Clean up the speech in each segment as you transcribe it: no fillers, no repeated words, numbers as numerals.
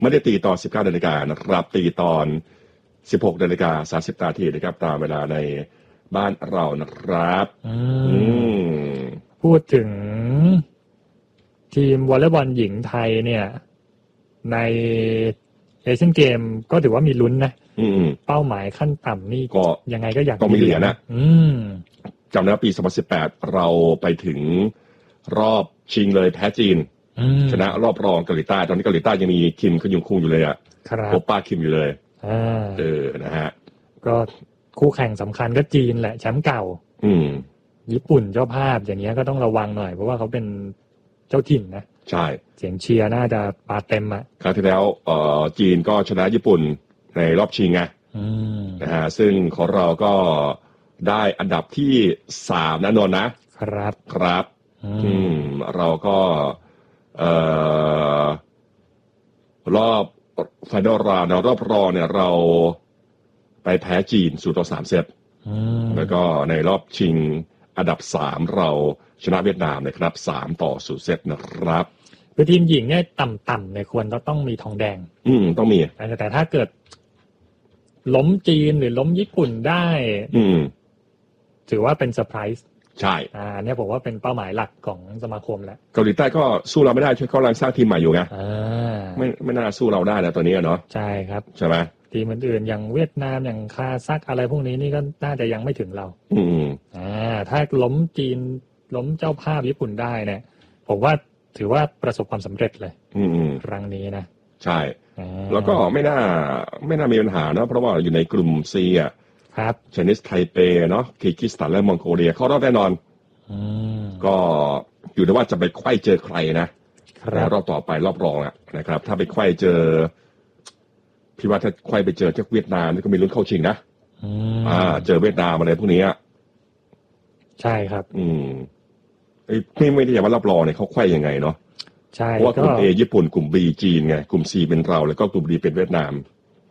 ไม่ได้ตีตอน 19 นาฬิกานะครับตีตอน 16 นาฬิกา 30 นาทีนะครับตามเวลาในบ้านเรานะครับพูดถึงทีมวอลเลย์บอลหญิงไทยเนี่ยในเอเชียนเกมก็ถือว่ามีลุ้นนะเป้าหมายขั้นต่ำนี่ก็ยังไงก็อยากต้องมีเหรียญนะจำได้ปี 2018 เราไปถึงรอบชิงเลยแพ้จีนชนะรอบรองเกาหลีใต้ตอนนี้เกาหลีใต้ยังมีคิมขยุงคุงอยู่เลยอ่ะโอป้าคิมอยู่เลยนะฮะก็คู่แข่งสำคัญก็จีนแหละแชมป์เก่าญี่ปุ่นเจ้าภาพอย่างเงี้ยก็ต้องระวังหน่อยเพราะว่าเขาเป็นเจ้าถิ่นนะใช่เสียงเชียร์น่าจะปาเต็มอ่ะคราวที่แล้วจีนก็ชนะญี่ปุ่นในรอบชิงไงนะฮะซึ่งของเราก็ได้อันดับที่3นะนนท์นะครับเราก็รอบไฟนอลราวด์รอบรองเนี่ยเราไปแพ้จีน0-3 เซตแล้วก็ในรอบชิงอันดับ3เราชนะเวียดนามนะครับ3-0 เซตนะครับคือทีมหญิงเนี่ยต่ำๆเนี่ยควรต้องมีทองแดงต้องมีแต่ถ้าเกิดล้มจีนหรือล้มญี่ปุ่นได้ถือว่าเป็นเซอร์ไพรส์ใช่เนี่ยผมว่าเป็นเป้าหมายหลักของสมาคมแล้วเกาหลีใต้ก็สู้เราไม่ได้ช่วยเขากำลังสร้างทีมใหม่อยู่ไงไม่น่าสู้เราได้นะตอนนี้เนาะใช่ครับใช่ไหมทีมอื่นๆอย่างเวียดนามอย่างคาซัคอะไรพวกนี้นี่ก็น่าจะยังไม่ถึงเราถ้าล้มจีนล้มเจ้าภาพญี่ปุ่นได้เนี่ยผมว่าถือว่าประสบความสำเร็จเลยครั้งนี้นะใช่แล้วก็ไม่น่ามีปัญหาเนาะเพราะว่าอยู่ในกลุ่ม C อ่ะครับไชนีสไทเปเนาะคีร์กิสถานและมองโกเลียเข้ารอบแน่นอนก็อยู่ที่ว่าจะไปไขว้เจอใครนะรอบต่อไปรอบรองอ่ะนะครับถ้าไปไขว้เจอพี่ว่าถ้าไขว้ไปเจอเจ้าเวียดนามนี่ก็มีลุ้นเข้าชิงนะเจอเวียดนามอะไรพวกนี้ใช่ครับไม่ได้อย่างว่ารอบรองเนี่ยเขาไขว้ยังไงเนาะใช่เพราะว่ากลุ่ม A ญี่ปุ่นกลุ่ม B จีนไงกลุ่ม C เป็นเราแล้วก็กลุ่ม D เป็นเวียดนาม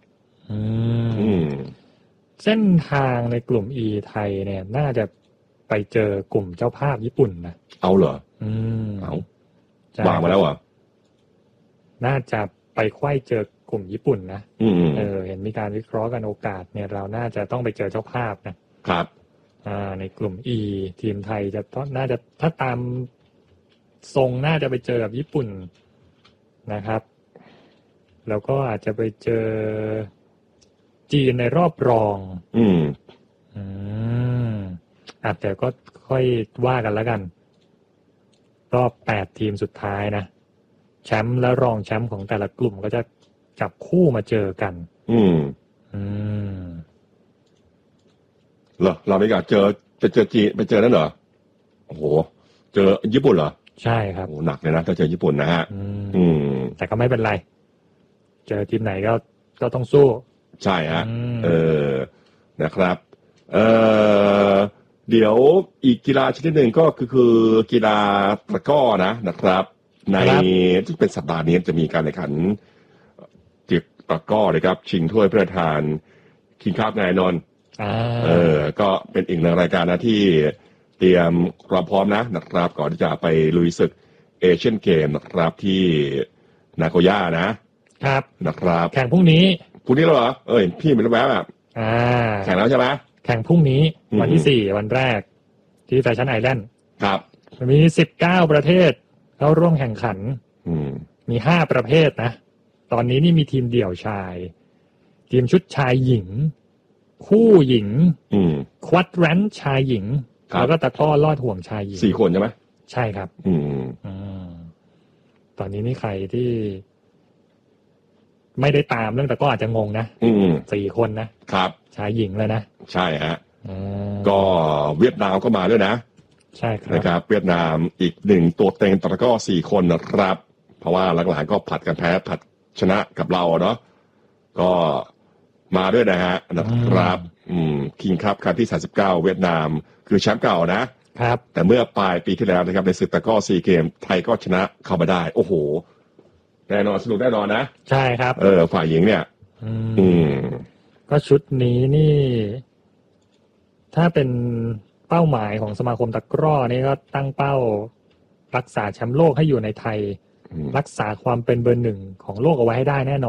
เส้นทางในกลุ่ม E ไทยเนี่ยน่าจะไปเจอกลุ่มเจ้าภาพญี่ปุ่นนะเอาเหรอเอาวางมาแล้วเหรอน่าจะไปไขว้เจอกลุ่มญี่ปุ่นนะเห็นมีการวิเคราะห์กันโอกาสเนี่ยเราน่าจะต้องไปเจอเจ้าภาพนะครับในกลุ่ม E ทีมไทยน่าจะถ้าตามทรงน่าจะไปเจอกับญี่ปุ่นนะครับแล้วก็อาจจะไปเจอจีนในรอบรองแต่ก็ค่อยว่ากันแล้วกันรอบ8ทีมสุดท้ายนะแชมป์และรองแชมป์ของแต่ละกลุ่มก็จะจับคู่มาเจอกันเหรอเราไม่กล้าไปเจอจีนไปเจอนั่นเหรอโอ้โหเจอญี่ปุ่นเหรอใช่ครับโอ้หนักเลยนะถ้าเจอญี่ปุ่นนะฮะแต่ก็ไม่เป็นไรเจอทีมไหนก็ต้องสู้ใช่ฮะนะครับเดี๋ยวอีกกีฬาชนิดหนึ่งก็คือกีฬาตะกร้อนะครับในที่เป็นสัปดาห์นี้จะมีการแข่งขันตะกร้อนะครับชิงถ้วยพระราชทานคิงส์คัพไงนนท์ก็เป็นอีกหนึ่งรายการนะที่เตรียมความพร้อมนะครับก่อนที่จะไปลุยศึกเอเชียนเกมนะครับที่นาโกย่าครับนะครับแข่งพรุ่งนี้แล้วเหรอพี่เป็นแวบแบบแข่งแล้วใช่ไหมแข่งพรุ่งนี้วันที่4วันแรกที่แฟชั่นไอแลนด์ครับมี19ประเทศเข้าร่วมแข่งขันมี5ประเภทนะตอนนี้นี่มีทีมเดี่ยวชายทีมชุดชายหญิงคู่หญิงควอดแรนช์ชายหญิงแล้วก็ตะกร้อลอดห่วงชายหญิง 4 คนใช่ไหมใช่ครับตอนนี้นี่ใครที่ไม่ได้ตามเรื่องตะกร้ออาจจะงงนะ4 คนนะครับชายหญิงเลยนะใช่ฮะก็เวียดนามก็มาด้วยนะใช่ครับนะครับเวียดนามอีก1ตัวเต็งตะกร้อ4 คนนะครับเพราะว่าหลังๆก็ผัดกันแพ้ผัดชนะกับเราเนาะก็มาด้วยนะครับคิงส์คัพครั้งที่39เวียดนามคือแชมป์เก่าครับแต่เมื่อปลายปีที่แล้วนะครับในศึกตะกร้อ4 เกมไทยก็ชนะเข้ามาได้โอ้โหแน่นอนสนุกแน่นอนนะใช่ครับฝ่ายหญิงเนี่ยก็ชุดนี้นี่ถ้าเป็นเป้าหมายของสมาคมตะกร้อนี่ก็ตั้งเป้ารักษาแชมป์โลกให้อยู่ในไทยรักษาความเป็นเบอร์หนึ่งของโลกเอาไว้ให้ได้แน่นอน